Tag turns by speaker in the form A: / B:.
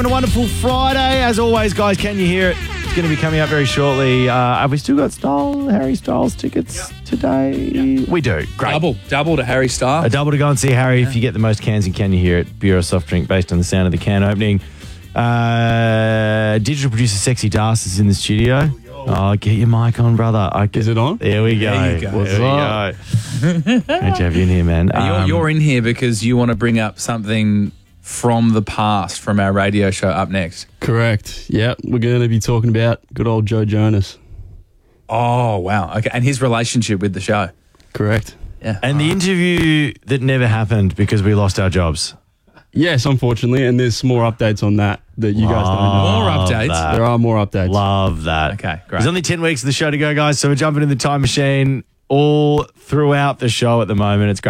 A: A wonderful Friday. As always, guys, can you hear it? It's going to be coming up very shortly. Have we still got Harry Styles tickets today? We do. Great.
B: Double to Harry Styles.
A: A double to go and see Harry if you get the most cans in Can You Hear It? Bureau soft drink based on the sound of the can opening. Digital producer Sexy Das is in the studio. Oh, get your mic on, brother.
C: Is it on?
A: There we go.
B: There you go.
A: What's up? Great to have you in here, man.
B: You're in here because you want to bring up something from the past from our radio show up next.
C: Correct. Yeah, we're going to be talking about good old Joe Jonas.
B: Oh, wow. Okay, and his relationship with the show.
C: Correct.
B: Yeah.
A: And the interview that never happened because we lost our jobs.
C: Yes, unfortunately, and there's some more updates on that you guys don't know.
B: More updates?
A: that.
C: There are more updates.
A: Love that.
B: Okay, great.
A: There's only 10 weeks of the show to go, guys, so we're jumping in the time machine all throughout the show at the moment. It's great.